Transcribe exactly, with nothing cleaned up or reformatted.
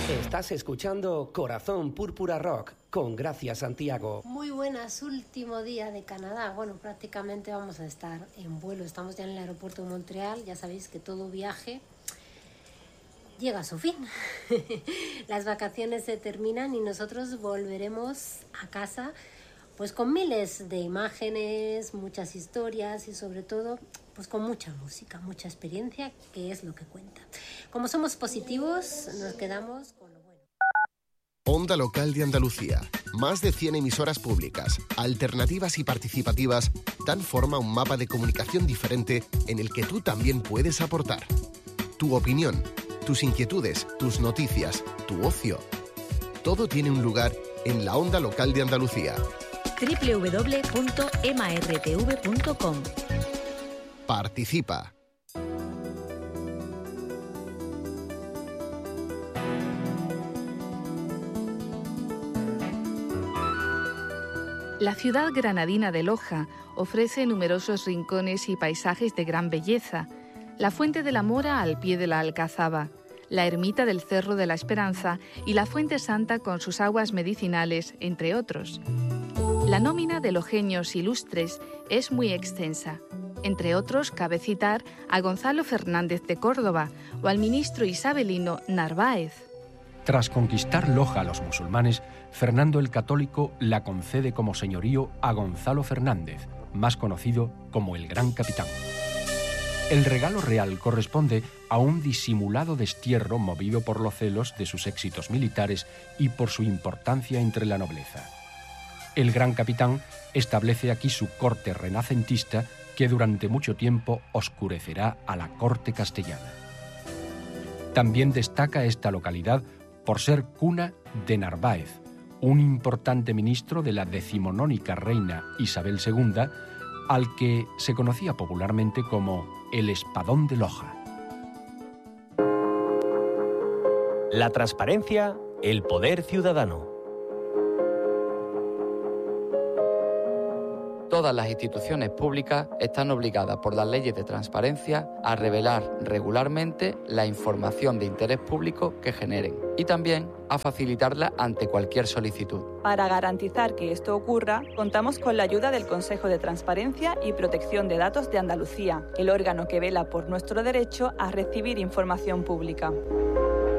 Estás escuchando Corazón Púrpura Rock con Gracia Santiago. Muy buenas, último día de Canadá. Bueno, prácticamente vamos a estar en vuelo. Estamos ya en el aeropuerto de Montreal. Ya sabéis que todo viaje llega a su fin. Las vacaciones se terminan y nosotros volveremos a casa pues con miles de imágenes, muchas historias y sobre todo pues con mucha música, mucha experiencia, que es lo que cuenta. Como somos positivos, nos quedamos con lo bueno. Onda Local de Andalucía. Más de cien emisoras públicas, alternativas y participativas, dan forma a un mapa de comunicación diferente en el que tú también puedes aportar. Tu opinión, tus inquietudes, tus noticias, tu ocio. Todo tiene un lugar en la Onda Local de Andalucía. doble u doble u doble u punto m a r t v punto com. Participa. La ciudad granadina de Loja ofrece numerosos rincones y paisajes de gran belleza. La Fuente de la Mora al pie de la Alcazaba, la ermita del Cerro de la Esperanza y la Fuente Santa con sus aguas medicinales, entre otros. La nómina de lojeños ilustres es muy extensa. Entre otros, cabe citar a Gonzalo Fernández de Córdoba o al ministro isabelino Narváez. Tras conquistar Loja a los musulmanes, Fernando el Católico la concede como señorío a Gonzalo Fernández, más conocido como el Gran Capitán. El regalo real corresponde a un disimulado destierro movido por los celos de sus éxitos militares y por su importancia entre la nobleza. El Gran Capitán establece aquí su corte renacentista que durante mucho tiempo oscurecerá a la corte castellana. También destaca esta localidad por ser cuna de Narváez, un importante ministro de la decimonónica reina Isabel segunda, al que se conocía popularmente como el Espadón de Loja. La transparencia, el poder ciudadano. Todas las instituciones públicas están obligadas por las leyes de transparencia a revelar regularmente la información de interés público que generen y también a facilitarla ante cualquier solicitud. Para garantizar que esto ocurra, contamos con la ayuda del Consejo de Transparencia y Protección de Datos de Andalucía, el órgano que vela por nuestro derecho a recibir información pública.